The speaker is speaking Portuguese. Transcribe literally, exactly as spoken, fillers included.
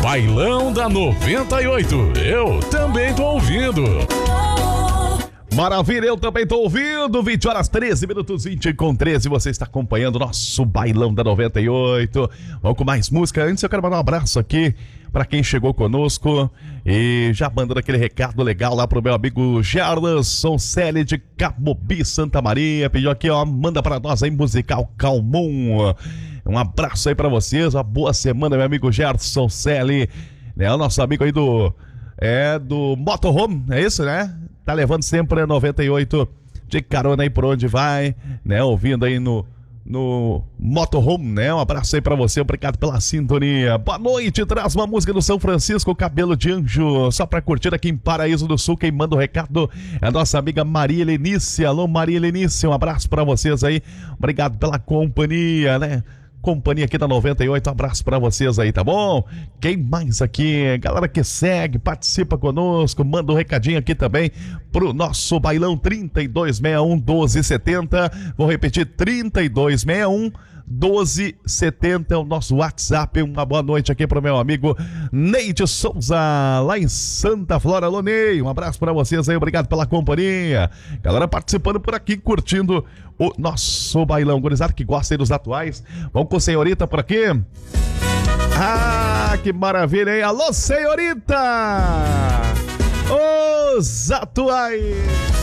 Bailão da noventa e oito. Eu também tô ouvindo. Maravilha, eu também tô ouvindo. vinte horas, treze minutos, vinte com treze. Você está acompanhando o nosso Bailão da noventa e oito. Vamos com mais música. Antes eu quero mandar um abraço aqui para quem chegou conosco e já mandando aquele recado legal lá pro meu amigo Gerson Celi de Camobi, Santa Maria. Pediu aqui, ó, manda para nós aí musical Calmon. Um abraço aí para vocês, uma boa semana, meu amigo Gerson Celi, né? O nosso amigo aí do é do Motorhome, é isso, né? Tá levando sempre a noventa e oito de carona aí por onde vai, né? Ouvindo aí no, no Motorhome, né? Um abraço aí pra você, obrigado pela sintonia. Boa noite, traz uma música do São Francisco, Cabelo de Anjo, só pra curtir aqui em Paraíso do Sul. Quem manda o recado é a nossa amiga Maria Helenice. Alô, Maria Helenice, um abraço pra vocês aí, obrigado pela companhia, né? Companhia aqui da noventa e oito, um abraço pra vocês aí, tá bom? Quem mais aqui? Galera que segue, participa conosco, manda um recadinho aqui também pro nosso bailão trinta e dois sessenta e um, doze setenta. Vou repetir, trinta e dois sessenta e um, doze setenta é o nosso WhatsApp. Uma boa noite aqui pro meu amigo Neide Souza, lá em Santa Flora. Alô, Ney, um abraço pra vocês aí, obrigado pela companhia. Galera participando por aqui, curtindo o nosso bailão. Gurizada que gosta aí dos atuais. Vamos com a senhorita por aqui. Ah, que maravilha, hein? Alô, senhorita! Os atuais!